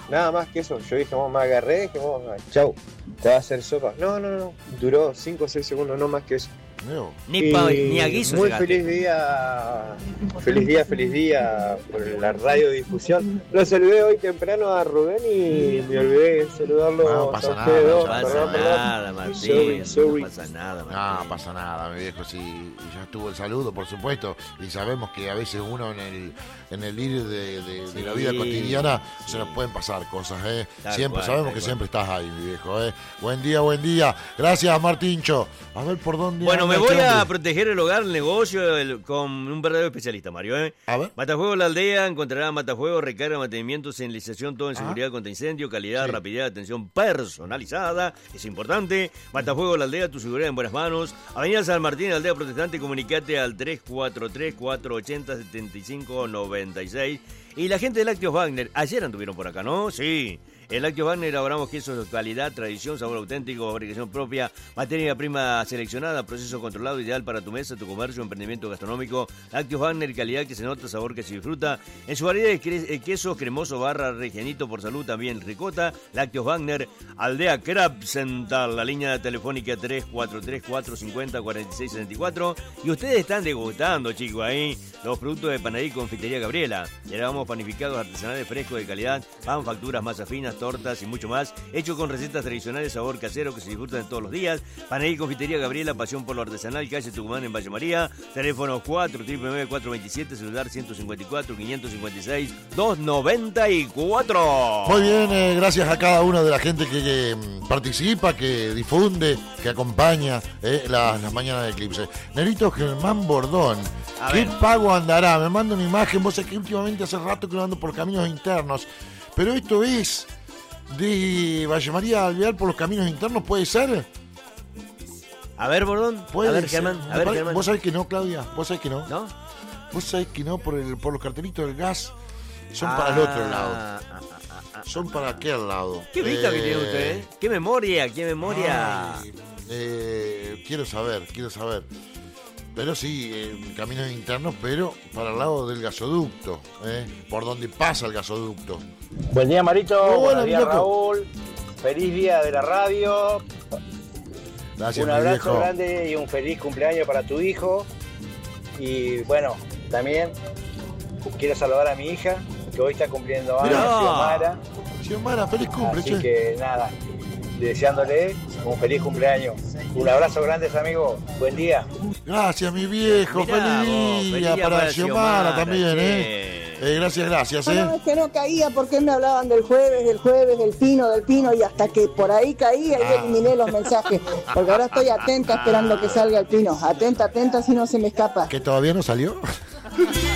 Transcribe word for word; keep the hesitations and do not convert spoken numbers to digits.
nada más que eso. Yo dije, vamos, me agarré, dije, vamos, chau, te va a hacer sopa. No, no, no, duró cinco o seis segundos, no más que eso. No. Ni, pa, ni a guiso. Muy feliz día, feliz día, feliz día por la radiodifusión. Lo saludé hoy temprano a Rubén y me olvidé de saludarlo. No pasa a ustedes nada, dos. No pasa Perdón, perdón. nada, Martín. Sorry, sorry. No pasa nada, Martín. No, pasa nada, mi viejo, sí, y ya estuvo el saludo, por supuesto, y sabemos que a veces uno en el en el ir de, de, de Sí, la vida cotidiana sí. se nos pueden pasar cosas, ¿eh? Tal Siempre cual, sabemos tal que cual. siempre estás ahí, mi viejo, ¿eh? Buen día, buen día. Gracias, Martincho. A ver por dónde. Bueno, anda me este voy a hombre. proteger el hogar, el negocio, el- con un verdadero especialista, Mario, ¿eh? A ver. Matafuego La Aldea, encontrará matafuego, recarga, mantenimiento, señalización, todo en Ah. seguridad contra incendio, calidad, Sí. rapidez, atención personalizada, es importante. Matafuego La Aldea, tu seguridad en buenas manos. Avenida San Martín, Aldea Protestante, comunicate al tres cuatro tres, cuatro ocho cero, siete cinco nueve seis. Y la gente de Lácteos Wagner, ayer anduvieron por acá, ¿no? Sí. En Lácteos Wagner elaboramos quesos de calidad, tradición, sabor auténtico, fabricación propia, materia prima seleccionada, proceso controlado, ideal para tu mesa, tu comercio, emprendimiento gastronómico. Lácteos Wagner, calidad que se nota, sabor que se disfruta. En su variedad de cre- eh, quesos cremoso barra regianito por salud, también ricota. Lácteos Wagner, Aldea Krabsental, la línea telefónica tres cuatro tres, cuatro cinco cero, cuatro seis seis cuatro. Y ustedes están degustando, chicos, ahí los productos de Panadería y Confitería Gabriela. Llevamos panificados artesanales frescos de calidad, pan, facturas, masas finas, tortas y mucho más, hecho con recetas tradicionales, sabor casero que se disfrutan todos los días. Panadería y Confitería Gabriela, pasión por lo artesanal, calle Tucumán en Valle María, teléfono cuatro nueve nueve, cuatro dos siete, celular ciento cincuenta y cuatro, quinientos cincuenta y seis, doscientos noventa y cuatro. Muy bien, eh, gracias a cada uno de la gente que, que, mm, participa, que difunde, que acompaña eh, las, las mañanas de Eclipse. Nerito Germán Bordón, A ¿qué ver. pago andará? Me manda una imagen, vos sabés que últimamente hace rato que no ando por caminos internos, pero esto es de Valle María Alvear por los caminos internos, ¿puede ser? A ver, Bordón, Puede a ver, ser. Germán, Me a ver, pare- Germán. Vos sabés que no, Claudia, vos sabés que no. ¿No? Vos sabés que no, por, el, por los cartelitos del gas, son para el otro lado. Ah, ah, ah, ah. Son para aquel lado. Qué vista que Eh, tiene usted, ¿eh? Qué memoria, qué memoria. Ay, eh, quiero saber, quiero saber. Pero sí, eh, caminos internos, pero para el lado del gasoducto, ¿eh? Por donde pasa el gasoducto. Buen día, Marito. Muy Buenos buena, días, mi loco. Raúl. Feliz día de la radio. Gracias, Un mi abrazo viejo. grande y un feliz cumpleaños para tu hijo. Y bueno, también quiero saludar a mi hija, que hoy está cumpliendo años, Mirá. Xiomara. Xiomara, feliz cumple, Así che. que nada, deseándole un feliz cumpleaños. Un abrazo grande, amigo. Buen día. Gracias, mi viejo. Mirá feliz vos, día feliz día para para Xiomara Xiomara, también, che. ¿eh? Eh, Gracias, gracias, Bueno, ¿eh? es que no caía porque me hablaban del jueves, del jueves, del pino, del pino, y hasta que por ahí caí, ahí Ah. eliminé los mensajes. Porque ahora estoy atenta esperando que salga el pino. Atenta, atenta, si no se me escapa. ¿Que todavía no salió?